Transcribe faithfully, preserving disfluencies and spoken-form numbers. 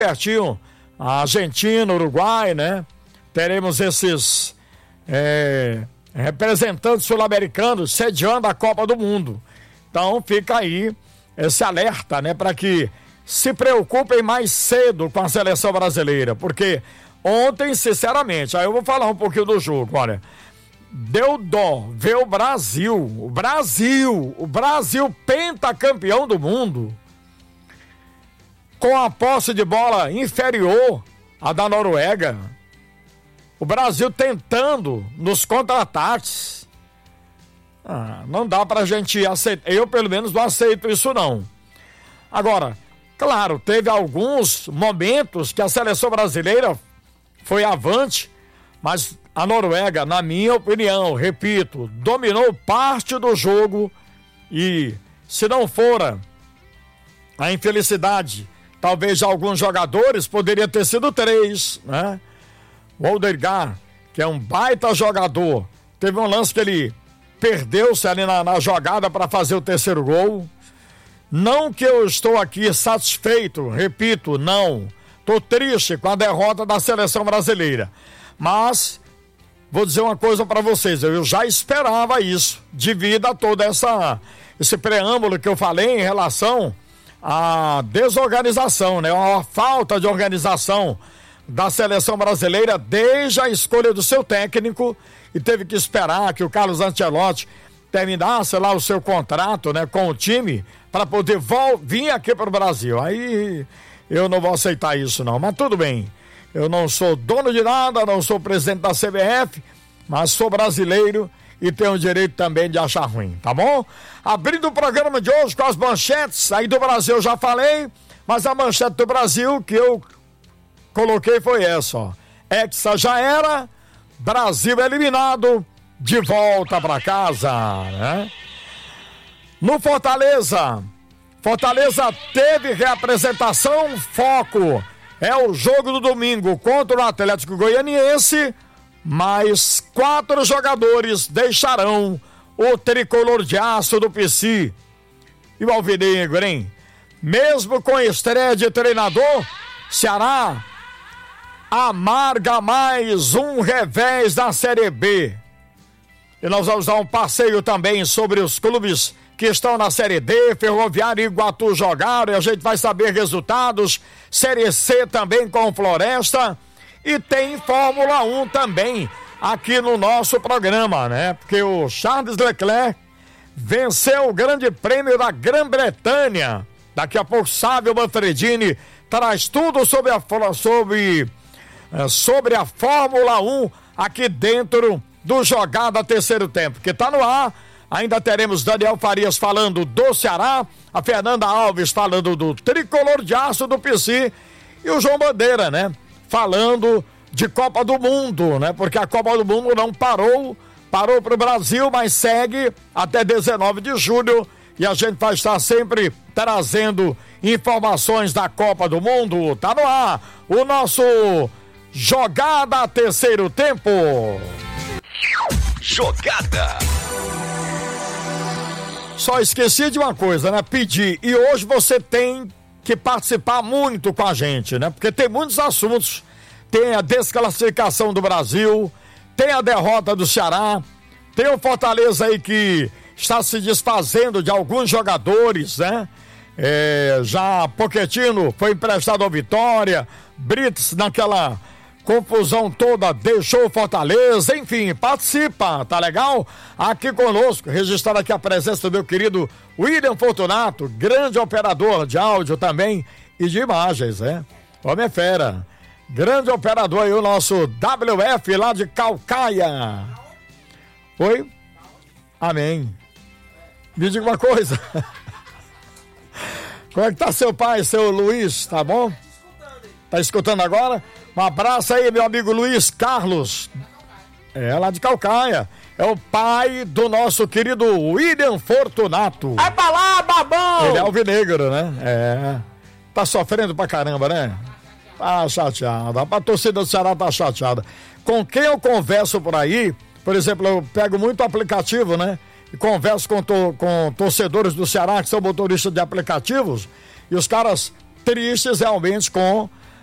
pertinho, a Argentina, Uruguai, né? Teremos esses é, representantes sul-americanos sediando a Copa do Mundo. Então fica aí esse alerta, né? Para que se preocupem mais cedo com a seleção brasileira, porque ontem, sinceramente, aí eu vou falar um pouquinho do jogo, olha, deu dó ver o Brasil, o Brasil, o Brasil pentacampeão do mundo, com a posse de bola inferior à da Noruega, o Brasil tentando nos contra-ataques. Ah, não dá pra gente aceitar, eu pelo menos não aceito isso não. Agora, claro, teve alguns momentos que a seleção brasileira foi avante, mas a Noruega, na minha opinião, repito, dominou parte do jogo e, se não fora a infelicidade, talvez de alguns jogadores, poderia ter sido três, né? O Odegaard, que é um baita jogador, teve um lance que ele perdeu-se ali na, na jogada para fazer o terceiro gol. Não que eu estou aqui satisfeito, repito, não. Estou triste com a derrota da seleção brasileira. Mas, vou dizer uma coisa para vocês, eu já esperava isso, devido a toda essa, esse preâmbulo que eu falei em relação à desorganização, né? A falta de organização da seleção brasileira desde a escolha do seu técnico, e teve que esperar que o Carlos Ancelotti terminasse lá o seu contrato, né, com o time, para poder vol- vir aqui para o Brasil. Aí eu não vou aceitar isso não, mas tudo bem. Eu não sou dono de nada, não sou presidente da C B F, mas sou brasileiro e tenho o direito também de achar ruim, tá bom? Abrindo o programa de hoje com as manchetes aí do Brasil, eu já falei, mas a manchete do Brasil que eu coloquei foi essa, ó. Hexa já era, Brasil eliminado, de volta para casa, né? No Fortaleza, Fortaleza teve reapresentação, foco é o jogo do domingo contra o Atlético Goianiense, mas quatro jogadores deixarão o tricolor de aço do P C. E o alvinegro, hein? Mesmo com estreia de treinador, Ceará amarga mais um revés da Série B. E nós vamos dar um passeio também sobre os clubes que estão na Série D, Ferroviário e Iguatu jogaram, e a gente vai saber resultados. Série C também com Floresta, e tem Fórmula um também aqui no nosso programa, né? Porque o Charles Leclerc venceu o Grande Prêmio da Grã-Bretanha. Daqui a pouco Sávio Manfredini traz tudo sobre a, sobre, sobre a Fórmula um aqui dentro do Jogada Terceiro Tempo, que tá no ar. Ainda teremos Daniel Farias falando do Ceará, a Fernanda Alves falando do tricolor de aço do P C e o João Bandeira, né? Falando de Copa do Mundo, né? Porque a Copa do Mundo não parou, parou pro Brasil, mas segue até dezenove de julho e a gente vai estar sempre trazendo informações da Copa do Mundo. Tá no ar o nosso Jogada Terceiro Tempo. Jogada. Só esqueci de uma coisa, né? Pedir. E hoje você tem que participar muito com a gente, né? Porque tem muitos assuntos. Tem a desclassificação do Brasil, tem a derrota do Ceará, tem o Fortaleza aí que está se desfazendo de alguns jogadores, né? É, já Pochettino foi emprestado ao Vitória, Brits naquela confusão toda deixou o Fortaleza, enfim, participa, tá legal? Aqui conosco, registrando aqui a presença do meu querido William Fortunato, grande operador de áudio também e de imagens, né? Homem é fera, grande operador aí, o nosso W F lá de Calcaia. Oi? Amém. Me diga uma coisa. Como é que tá seu pai, seu Luiz, tá bom? Tá escutando agora? Um abraço aí, meu amigo Luiz Carlos. É, lá de Calcaia. É o pai do nosso querido William Fortunato. Vai pra lá, babão! Ele é alvinegro, né? É. Tá sofrendo pra caramba, né? Tá chateado. A torcida do Ceará tá chateada. Com quem eu converso por aí, por exemplo, eu pego muito aplicativo, né? E converso com, to, com torcedores do Ceará, que são motoristas de aplicativos, e os caras tristes realmente com